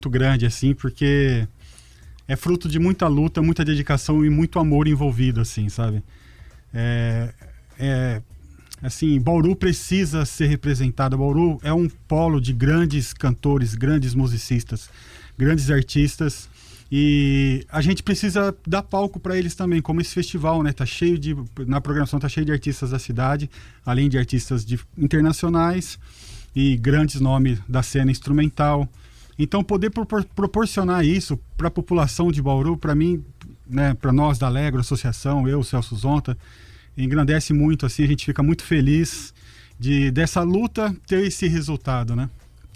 grande, assim, porque é fruto de muita luta, muita dedicação e muito amor envolvido, assim, sabe? Assim, Bauru precisa ser representada. Bauru é um polo de grandes cantores, grandes musicistas, grandes artistas, e a gente precisa dar palco para eles também, como esse festival, né? Na programação tá cheio de artistas da cidade, além de artistas internacionais e grandes nomes da cena instrumental. Então, poder proporcionar isso para a população de Bauru, para mim, né, para nós da Alegro Associação, eu, Celso Zonta, engrandece muito, assim, a gente fica muito feliz dessa luta ter esse resultado, né?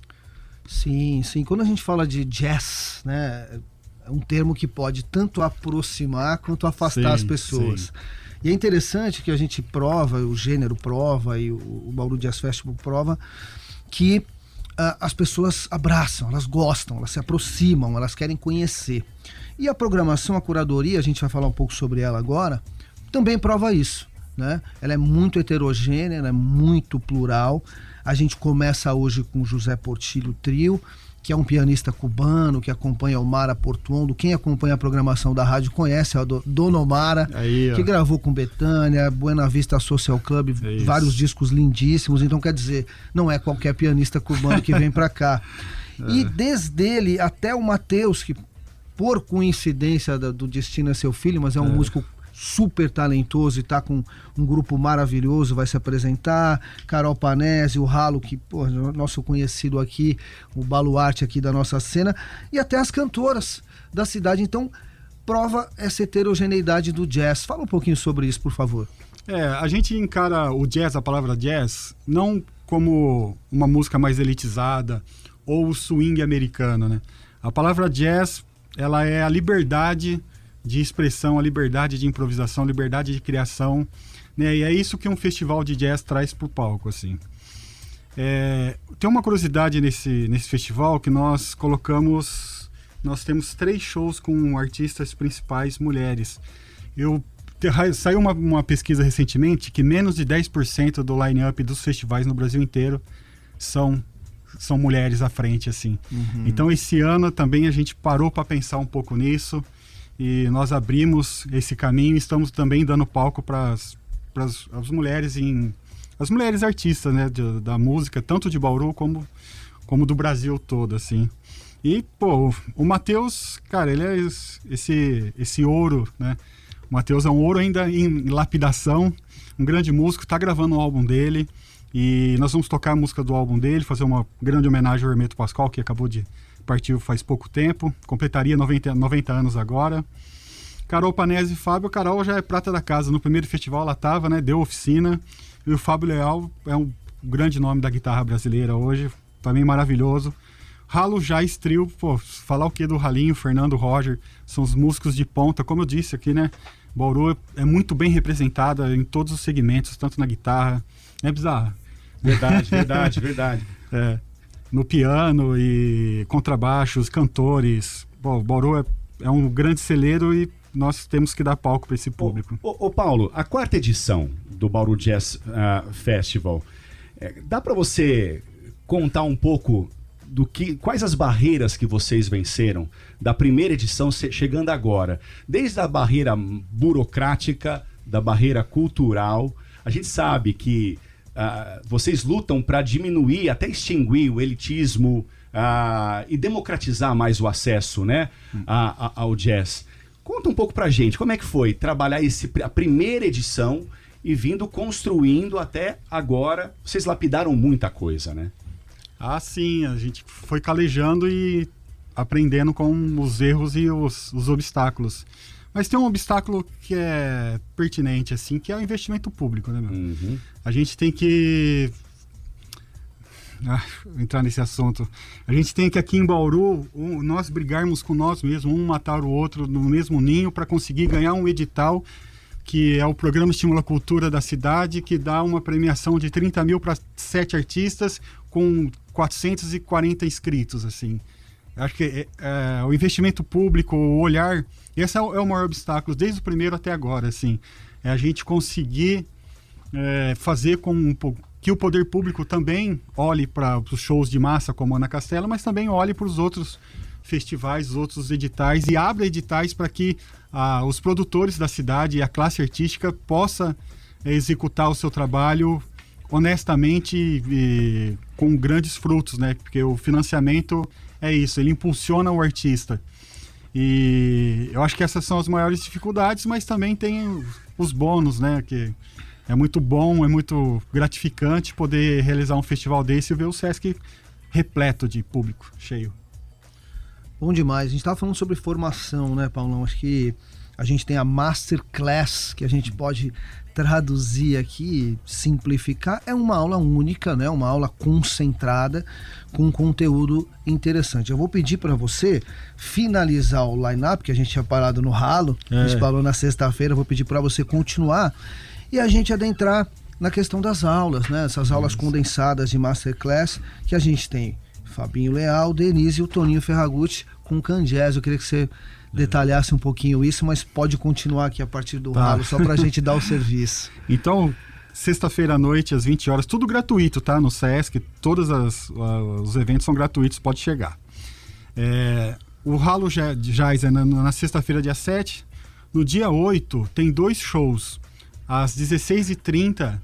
Sim, sim. Quando a gente fala de jazz, né, é um termo que pode tanto aproximar quanto afastar as pessoas. Sim. E é interessante que a gente prova, o gênero prova e o Bauru Jazz Festival prova que as pessoas abraçam, elas gostam, elas se aproximam, elas querem conhecer. E a programação, a curadoria, a gente vai falar um pouco sobre ela agora, também prova isso, né? Ela é muito heterogênea, ela é muito plural. A gente começa hoje com José Portillo Trio, que é um pianista cubano que acompanha o Mara Portuondo. Quem acompanha a programação da rádio conhece a Dona Omara, que gravou com Betânia, Buena Vista Social Club, vários discos lindíssimos. Então, quer dizer, não é qualquer pianista cubano que vem para cá. E desde ele até o Matheus, que por coincidência do destino é seu filho, mas é um músico super talentoso e tá com um grupo maravilhoso, vai se apresentar. Carol Panese, o Ralo, que, pô, nosso conhecido aqui, o baluarte aqui da nossa cena, e até as cantoras da cidade. Então, prova essa heterogeneidade do jazz. Fala um pouquinho sobre isso, por favor. A gente encara o jazz, a palavra jazz, não como uma música mais elitizada ou o swing americano, né? A palavra jazz, ela é a liberdade de expressão, a liberdade de improvisação, a liberdade de criação, né? E é isso que um festival de jazz traz para o palco, assim. Tem uma curiosidade nesse festival que nós temos 3 shows com artistas principais mulheres. Saiu uma pesquisa recentemente que menos de 10% do line-up dos festivais no Brasil inteiro são mulheres à frente, assim. Uhum. Então, esse ano também a gente parou para pensar um pouco nisso, e nós abrimos esse caminho e estamos também dando palco para as mulheres as mulheres artistas, né, da música, tanto de Bauru como do Brasil todo, assim. E, pô, o Matheus, cara, ele é esse ouro, né? O Matheus é um ouro ainda em lapidação, um grande músico, tá gravando um álbum dele, e nós vamos tocar a música do álbum dele, fazer uma grande homenagem ao Hermeto Pascoal, que acabou de partiu faz pouco tempo, completaria 90 anos agora. Carol Panese e Fábio. Carol já é prata da casa, no primeiro festival ela estava, né, deu oficina, e o Fábio Leal é um grande nome da guitarra brasileira hoje, também maravilhoso. Ralo Jazz Trio, pô, falar o que do Ralinho, Fernando, Roger, são os músicos de ponta, como eu disse aqui, né, Bauru é muito bem representada em todos os segmentos, tanto na guitarra, é bizarro. Verdade. No piano e contrabaixos, cantores. Bom, Bauru é um grande celeiro e nós temos que dar palco para esse público. Ô Paulo, a 4ª edição do Bauru Jazz Festival, dá para você contar um pouco quais as barreiras que vocês venceram da primeira edição chegando agora? Desde a barreira burocrática, da barreira cultural. A gente sabe que vocês lutam para diminuir, até extinguir o elitismo e democratizar mais o acesso, né, ao jazz. Conta um pouco pra gente, como é que foi trabalhar a primeira edição e vindo construindo até agora? Vocês lapidaram muita coisa, né? Sim, a gente foi calejando e aprendendo com os erros e os obstáculos. Mas tem um obstáculo que é pertinente, assim, que é o investimento público, né, meu? Uhum. A gente tem que... entrar nesse assunto. A gente tem que, aqui em Bauru, nós brigarmos com nós mesmos, um matar o outro no mesmo ninho para conseguir ganhar um edital, que é o Programa Estimula a Cultura da cidade, que dá uma premiação de 30 mil para 7 artistas com 440 inscritos, assim. Acho que o investimento público, o olhar, esse é o maior obstáculo, desde o primeiro até agora, assim. É a gente conseguir fazer que o poder público também olhe para os shows de massa como Ana Castela, mas também olhe para os outros festivais, outros editais e abre editais para que os produtores da cidade e a classe artística possa executar o seu trabalho honestamente e com grandes frutos, né? Porque o financiamento é isso, ele impulsiona o artista. E eu acho que essas são as maiores dificuldades, mas também tem os bônus, né? Que é muito bom, é muito gratificante poder realizar um festival desse e ver o Sesc repleto de público, cheio. Bom demais. A gente estava falando sobre formação, né, Paulão? Acho que a gente tem a Masterclass, que a gente pode traduzir aqui, simplificar. É uma aula única, né? Uma aula concentrada, com conteúdo interessante. Eu vou pedir para você finalizar o line-up, que a gente tinha parado no ralo. A gente parou na sexta-feira. Eu vou pedir para você continuar e a gente adentrar na questão das aulas, né? Essas aulas condensadas de Masterclass que a gente tem. Fabinho Leal, Denise e o Toninho Ferragutti com Candies. Eu queria que você detalhasse um pouquinho isso, mas pode continuar aqui a partir do ralo, só pra gente dar o serviço. Então, sexta-feira à noite, às 20 horas, tudo gratuito, tá? No Sesc, todos os eventos são gratuitos, pode chegar. O Ralo Jazz é na sexta-feira, dia 7. No dia 8, tem 2 shows. Às 16h30,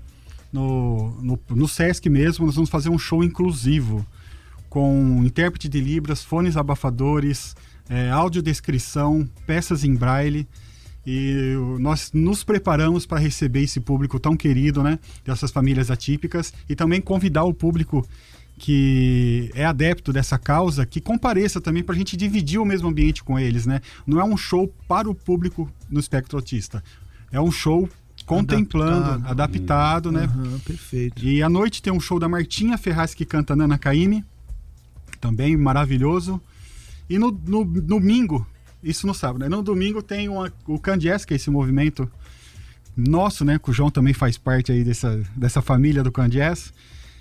no Sesc mesmo, nós vamos fazer um show inclusivo, com intérprete de Libras, fones abafadores, audiodescrição, peças em braille. E nós nos preparamos para receber esse público tão querido, né? Dessas famílias atípicas. E também convidar o público que é adepto dessa causa, que compareça também para a gente dividir o mesmo ambiente com eles, né? Não é um show para o público no espectro autista. É um show contemplando, adaptado, né? Perfeito. E à noite tem um show da Martinha Ferraz, que canta Nana Caymmi, também maravilhoso. E no domingo, isso no sábado, né? No domingo tem o Candies, que é esse movimento nosso, né? Que o João também faz parte aí dessa família do Candies.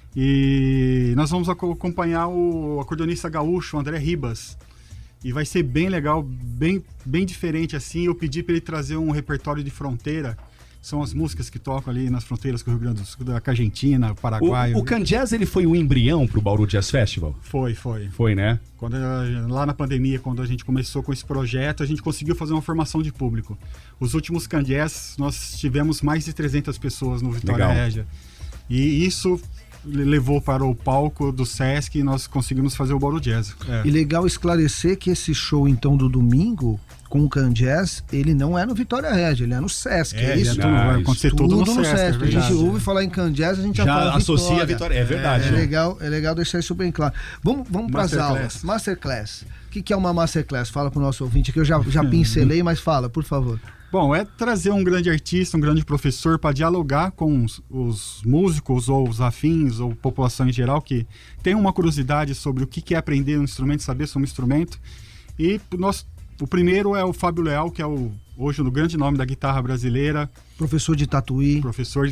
E nós vamos acompanhar o acordeonista gaúcho, André Ribas. E vai ser bem legal, bem diferente assim. Eu pedi para ele trazer um repertório de fronteira. São as músicas que tocam ali nas fronteiras com o Rio Grande do Sul, da Argentina, Paraguai. O Candies, ele foi o embrião pro Bauru Jazz Festival? Foi, né? Lá na pandemia, quando a gente começou com esse projeto, a gente conseguiu fazer uma formação de público. Os últimos Candies, nós tivemos mais de 300 pessoas no Vitória Régia. E isso levou para o palco do Sesc e nós conseguimos fazer o Bauru Jazz. E legal esclarecer que esse show, então, do domingo, com o Candies, ele não é no Vitória Régia, ele é no Sesc, é isso? Vai acontecer tudo no Sesc. A gente ouve falar em Candies, a gente já fala associa a Vitória. É verdade. É legal deixar isso bem claro. Vamos para as aulas. Masterclass. O que é uma Masterclass? Fala para o nosso ouvinte, que eu já pincelei, mas fala, por favor. Bom, é trazer um grande artista, um grande professor para dialogar com os músicos ou os afins ou população em geral que tem uma curiosidade sobre o que é aprender um instrumento, saber sobre um instrumento. E o primeiro é o Fábio Leal, que é hoje o grande nome da guitarra brasileira. Professor de Tatuí. Professor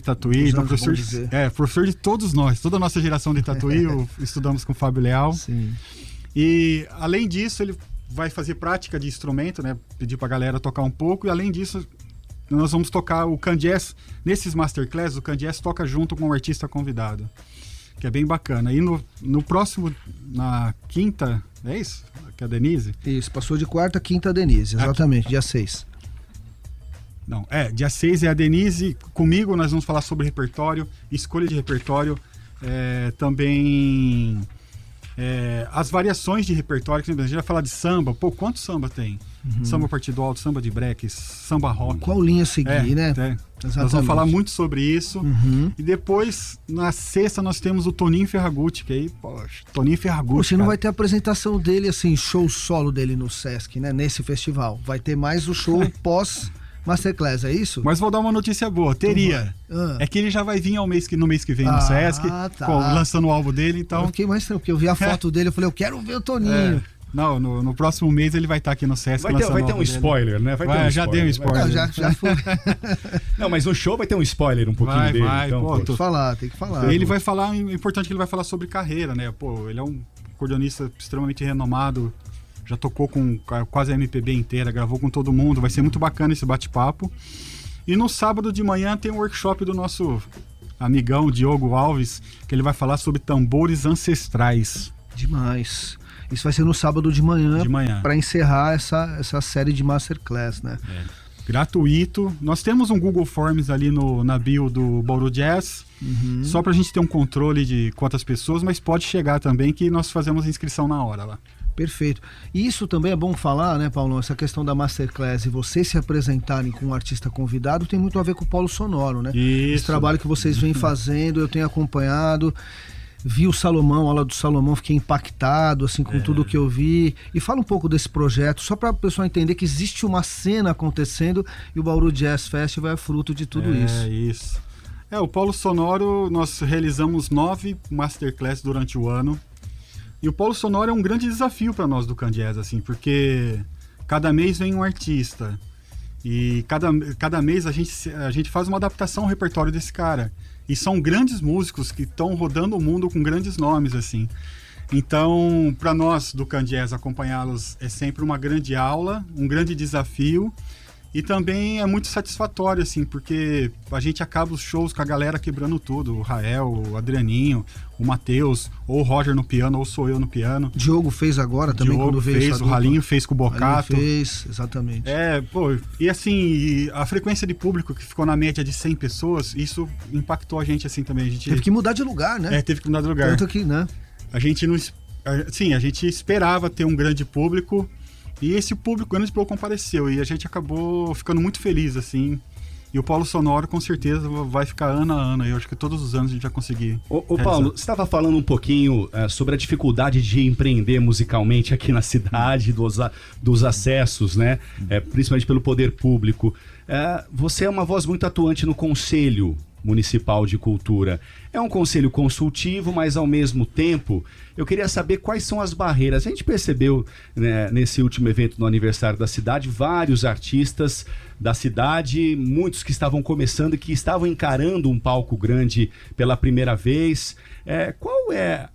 de todos nós, toda a nossa geração de Tatuí, estudamos com o Fábio Leal. Sim. E além disso, ele vai fazer prática de instrumento, né? Pedir pra galera tocar um pouco. E além disso, nós vamos tocar o Candies. Nesses Masterclass, o Candies toca junto com o artista convidado, que é bem bacana. E no próximo, na quinta, é isso? Que é a Denise? Isso, passou de quarta, quinta a Denise, exatamente, dia 6. Não, dia 6 é a Denise. Comigo nós vamos falar sobre repertório, escolha de repertório, também as variações de repertório. A gente vai falar de samba. Pô, quanto samba tem? Samba partido alto, samba de break, samba rock. Qual linha seguir, né? Nós vamos falar muito sobre isso. E depois, na sexta, nós temos o Toninho Ferragutti, que aí, poxa, Toninho Ferragutti. Você não vai ter a apresentação dele, assim, show solo dele no Sesc, né? Nesse festival. Vai ter mais o show pós Masterclass, é isso? Mas vou dar uma notícia boa. Teria. É que ele já vai vir no mês que vem no Sesc, lançando o álbum dele, então... Eu fiquei mais tranquilo, porque eu vi a foto dele, eu falei, eu quero ver o Toninho. Não, no próximo mês ele vai estar aqui no Sesc. Vai ter um spoiler, né? Já dei um spoiler. Não, já foi. Não, mas no show vai ter um spoiler um pouquinho dele. Então, tem que falar. Ele vai falar, é importante que ele vai falar sobre carreira, né? Pô, ele é um acordeonista extremamente renomado, já tocou com quase a MPB inteira, gravou com todo mundo, vai ser muito bacana esse bate-papo. E no sábado de manhã tem um workshop do nosso amigão Diogo Alves, que ele vai falar sobre tambores ancestrais. Demais. Isso vai ser no sábado de manhã. Para encerrar essa série de Masterclass, né? Gratuito. Nós temos um Google Forms ali na bio do Bauru Jazz, só pra gente ter um controle de quantas pessoas, mas pode chegar também que nós fazemos inscrição na hora lá. Perfeito. E isso também é bom falar, né, Paulo? Essa questão da Masterclass e vocês se apresentarem com um artista convidado tem muito a ver com o Polo Sonoro, né? Isso. Esse trabalho que vocês vêm fazendo, eu tenho acompanhado. Vi o Salomão, a aula do Salomão, fiquei impactado assim, com tudo que eu vi. E fala um pouco desse projeto, só para o pessoal entender que existe uma cena acontecendo e o Bauru Jazz Festival é fruto de tudo isso. Isso. O Polo Sonoro, nós realizamos 9 Masterclass durante o ano. E o Polo Sonoro é um grande desafio para nós do Canjazz, assim, porque cada mês vem um artista. E cada mês a gente faz uma adaptação ao repertório desse cara. E são grandes músicos que estão rodando o mundo com grandes nomes, assim. Então, para nós do Canjazz, acompanhá-los é sempre uma grande aula, um grande desafio. E também é muito satisfatório, assim, porque a gente acaba os shows com a galera quebrando tudo. O Rael, o Adrianinho, o Matheus, ou o Roger no piano, ou sou eu no piano. Diogo fez agora também, quando veio fez, o Ralinho fez com o Bocato. Fez, exatamente. E assim, a frequência de público que ficou na média de 100 pessoas, isso impactou a gente assim também. A gente teve que mudar de lugar, né? Teve que mudar de lugar. Tanto que, né? A gente não... Sim, a gente esperava ter um grande público, e esse público, grande público, compareceu, e a gente acabou ficando muito feliz, assim. E o Polo Sonoro, com certeza, vai ficar ano a ano. Eu acho que todos os anos a gente vai conseguir. Ô Paulo, você estava falando um pouquinho sobre a dificuldade de empreender musicalmente aqui na cidade, dos acessos, né? Principalmente pelo poder público. Você é uma voz muito atuante no Conselho Municipal de Cultura. É um conselho consultivo, mas ao mesmo tempo eu queria saber quais são as barreiras. A gente percebeu, né, nesse último evento no aniversário da cidade, vários artistas da cidade, muitos que estavam começando e que estavam encarando um palco grande pela primeira vez. Qual é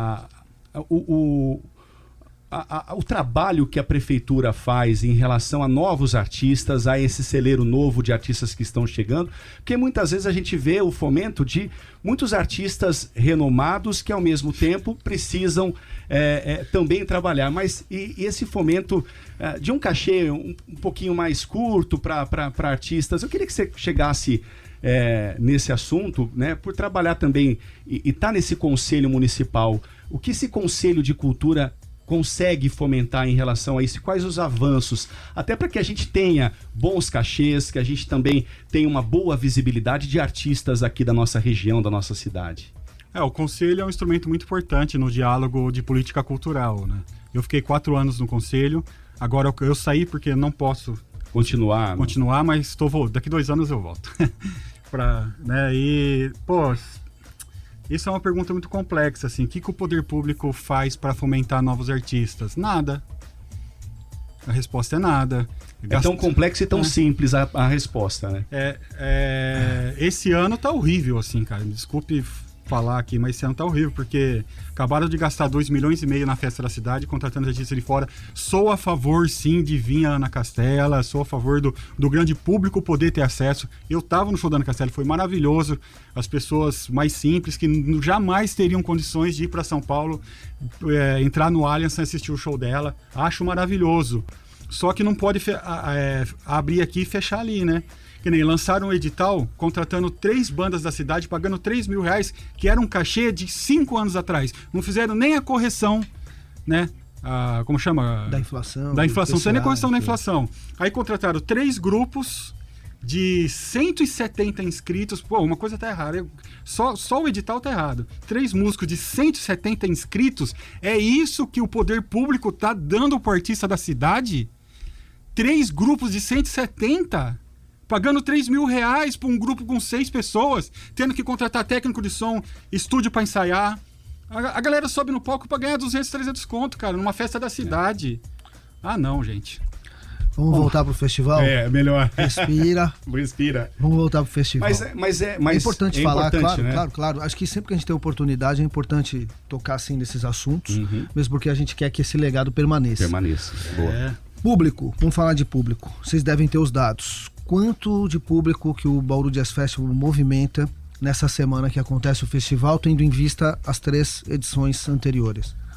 o trabalho que a prefeitura faz em relação a novos artistas, a esse celeiro novo de artistas que estão chegando? Porque muitas vezes a gente vê o fomento de muitos artistas renomados que ao mesmo tempo precisam também trabalhar, mas e esse fomento de um cachê um pouquinho mais curto para artistas? Eu queria que você chegasse nesse assunto, né, por trabalhar também e tá nesse conselho municipal. O que esse conselho de cultura consegue fomentar em relação a isso? Quais os avanços? Até para que a gente tenha bons cachês, que a gente também tenha uma boa visibilidade de artistas aqui da nossa região, da nossa cidade. O Conselho é um instrumento muito importante no diálogo de política cultural, né? Eu fiquei 4 anos no Conselho, agora eu saí porque não posso continuar, mas daqui 2 anos eu volto. Isso é uma pergunta muito complexa, assim. O que o poder público faz para fomentar novos artistas? Nada. A resposta é nada. É tão complexo e tão simples a resposta, né? Esse ano tá horrível, assim, cara. Me desculpe falar aqui, mas esse ano tá horrível, porque acabaram de gastar 2,5 milhões na festa da cidade, contratando artistas de fora. Sou a favor, sim, de vir a Ana Castela, sou a favor do grande público poder ter acesso. Eu tava no show da Ana Castela, foi maravilhoso. As pessoas mais simples, que jamais teriam condições de ir para São Paulo, entrar no Allianz e assistir o show dela. Acho maravilhoso. Só que não pode abrir aqui e fechar ali, né? Que nem lançaram um edital contratando 3 bandas da cidade, pagando R$3 mil, que era um cachê de 5 anos atrás. Não fizeram nem a correção, né? Como chama? Da inflação. Da inflação, não tem nem correção da inflação. Aí contrataram 3 grupos de 170 inscritos. Pô, uma coisa tá errada. Só o edital tá errado. 3 músicos de 170 inscritos. É isso que o poder público tá dando pro artista da cidade? 3 grupos de 170? Pagando R$3 mil para um grupo com 6 pessoas, tendo que contratar técnico de som, estúdio para ensaiar. A galera sobe no palco para ganhar 200, 300 conto, cara, numa festa da cidade. Não, gente. Vamos voltar pro festival? Melhor. Respira. Respira. Vamos voltar pro festival. Mas é importante falar, importante, claro, né? claro. Acho que sempre que a gente tem oportunidade é importante tocar assim nesses assuntos, mesmo porque a gente quer que esse legado permaneça. Boa. Público, vamos falar de público. Vocês devem ter os dados. Quanto de público que o Bauru Jazz Festival movimenta nessa semana que acontece o festival, tendo em vista as 3 edições anteriores?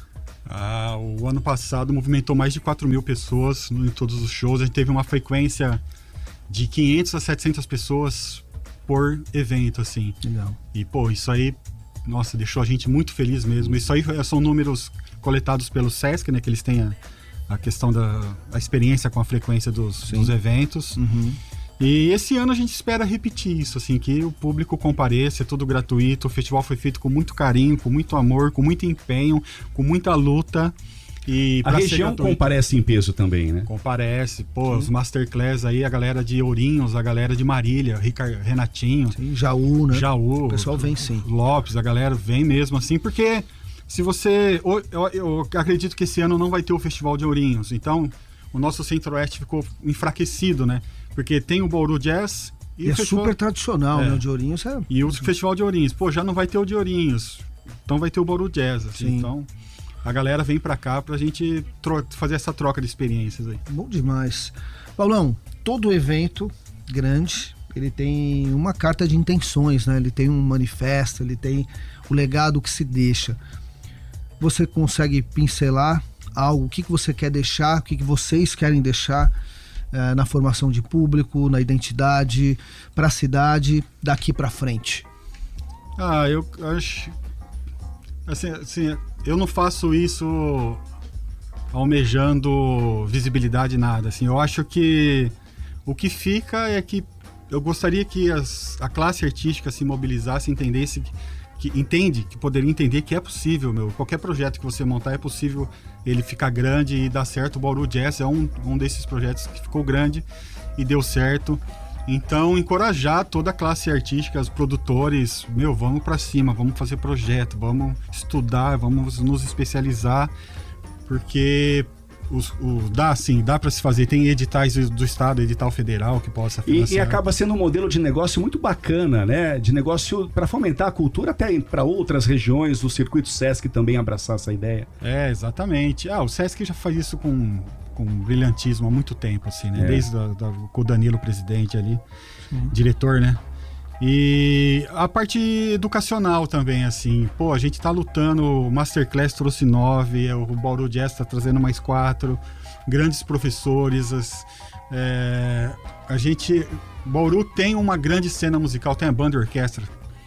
O ano passado movimentou mais de 4.000 pessoas em todos os shows. A gente teve uma frequência de 500 a 700 pessoas por evento, assim. Legal. E, pô, isso aí, nossa, deixou a gente muito feliz mesmo. Isso aí são números coletados pelo Sesc, né? Que eles têm a questão da experiência com a frequência dos eventos. E esse ano a gente espera repetir isso, assim, que o público compareça, é tudo gratuito. O festival foi feito com muito carinho, com muito amor, com muito empenho, com muita luta. E a região comparece em peso também, né? Comparece, pô, os Masterclass aí, a galera de Ourinhos, a galera de Marília, Renatinho. Sim, Jaú, né? Jaú. O pessoal vem sim. Lopes, a galera vem mesmo, assim, porque se você... Eu acredito que esse ano não vai ter o Festival de Ourinhos, então o nosso Centro-Oeste ficou enfraquecido, né? Porque tem o Bauru Jazz e o festival... super tradicional, né? O de Ourinhos é... E o Festival de Ourinhos. Pô, já não vai ter o de Ourinhos, então vai ter o Bauru Jazz, assim, então... A galera vem pra cá pra gente fazer essa troca de experiências aí. Bom demais. Paulão, todo evento grande, ele tem uma carta de intenções, né? Ele tem um manifesto, ele tem o legado que se deixa. Você consegue pincelar algo? O que você quer deixar? O que vocês querem deixar na formação de público, na identidade, pra cidade, daqui pra frente? Eu acho... Assim, eu não faço isso almejando visibilidade, nada. Assim, eu acho que o que fica é que eu gostaria que a classe artística se mobilizasse, entendesse que poderia entender que é possível, qualquer projeto que você montar é possível ele ficar grande e dar certo. O Bauru Jazz é um desses projetos que ficou grande e deu certo. Então, encorajar toda a classe artística, os produtores, vamos pra cima, vamos fazer projeto, vamos estudar, vamos nos especializar, porque dá para se fazer, tem editais do Estado, edital federal que possa financiar. E acaba sendo um modelo de negócio muito bacana, né? De negócio para fomentar a cultura até para outras regiões, o Circuito Sesc também abraçar essa ideia. Exatamente. O Sesc já faz isso com brilhantismo há muito tempo, assim, né? Desde com o Danilo, presidente ali, diretor, né? E a parte educacional também, assim, a gente tá lutando, o Masterclass trouxe 9, o Bauru Jazz tá trazendo mais 4, grandes professores, Bauru tem uma grande cena musical, tem a banda e orquestra,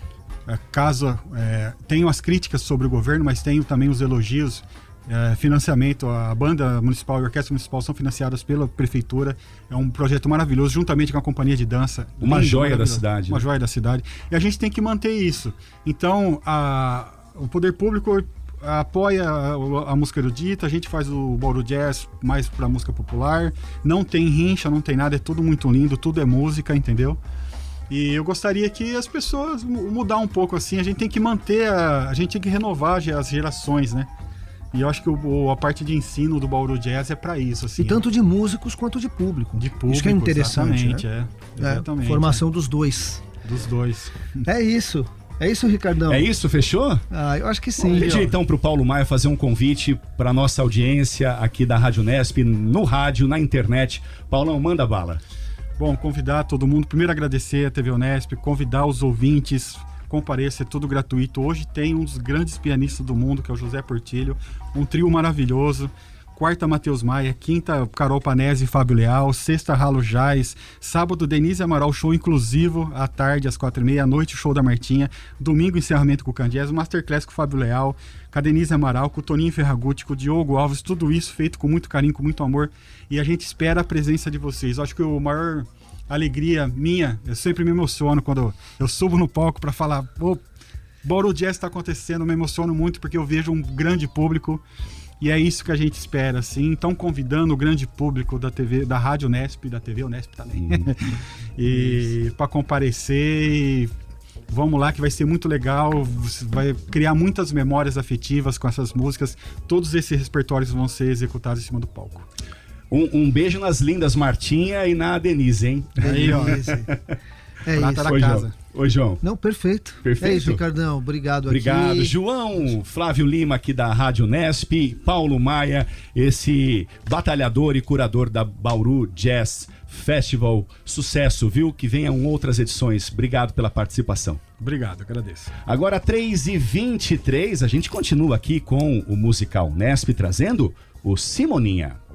tenho as críticas sobre o governo, mas tenho também os elogios. Financiamento, a banda municipal e a orquestra municipal são financiadas pela prefeitura, é um projeto maravilhoso, juntamente com a companhia de dança, uma joia da cidade, uma joia da cidade, e a gente tem que manter isso. Então o poder público apoia a música erudita, a gente faz o Bauru Jazz mais pra música popular, não tem rincha, não tem nada, é tudo muito lindo, tudo é música, entendeu? E eu gostaria que as pessoas mudar um pouco, assim, a gente tem que manter, a gente tem que renovar as gerações, né? E eu acho que a parte de ensino do Bauru Jazz é pra isso, assim. E tanto de músicos quanto de público. De público, isso que é interessante, né? Exatamente. Formação dos dois. Dos dois. É isso. É isso, Ricardão. É isso, fechou? Eu acho que sim. Vou pedir então pro Paulo Maia fazer um convite pra nossa audiência aqui da Rádio Unesp, no rádio, na internet. Paulão, manda bala. Bom, convidar todo mundo, primeiro agradecer a TV Unesp, convidar os ouvintes, compareça, é tudo gratuito. Hoje tem um dos grandes pianistas do mundo, que é o José Portilho, um trio maravilhoso. Quarta, Matheus Maia. Quinta, Carol Panese e Fábio Leal. Sexta, Ralo Jazz. Sábado, Denise Amaral, show inclusivo, à tarde, às 4h30. À noite, show da Martinha. Domingo, encerramento com o Candies. Masterclass com o Fábio Leal, com a Denise Amaral, com o Toninho Ferragutti, com o Diogo Alves. Tudo isso feito com muito carinho, com muito amor. E a gente espera a presença de vocês. Eu acho que o maior alegria minha, eu sempre me emociono quando eu subo no palco para falar, Bauru Jazz está acontecendo, eu me emociono muito porque eu vejo um grande público e é isso que a gente espera, assim. Então, convidando o grande público da TV, da Rádio Unesp, da TV Unesp também, e para comparecer, e vamos lá que vai ser muito legal, vai criar muitas memórias afetivas com essas músicas, todos esses repertórios vão ser executados em cima do palco. Um beijo nas lindas Martinha e na Denise, hein? Aí, ó. É Prata isso. da casa. Oi, João. Não, perfeito. Perfeito. É isso, Ricardão. Obrigado. Obrigado. Aqui. João Flávio Lima, aqui da Rádio Unesp. Paulo Maia, esse batalhador e curador da Bauru Jazz Festival. Sucesso, viu? Que venham outras edições. Obrigado pela participação. Obrigado, agradeço. Agora, 3h23, a gente continua aqui com o Musical Nesp, trazendo o Simoninha.